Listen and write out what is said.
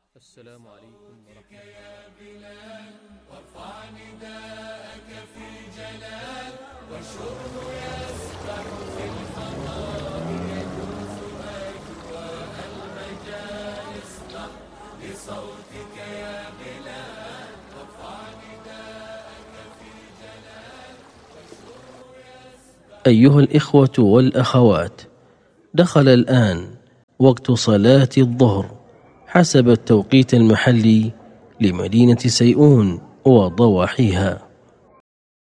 السلام عليكم ورحمة الله. وارفع نداءك في جلال، والشر يسبح في الفضاء، يجوز أجواء المجال. اسمع لصوتك يا بلال، وارفع نداءك في جلال، والشر يسبح. أيها الإخوة والأخوات، دخل الآن وقت صلاة الظهر حسب التوقيت المحلي لمدينة سيئون وضواحيها.